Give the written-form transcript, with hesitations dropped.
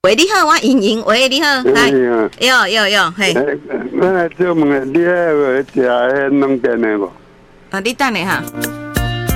喂，你好，我莹，喂，你好，嗨，有，嘿， 我来做问你，迄个食迄两边的无？ 你等下哈。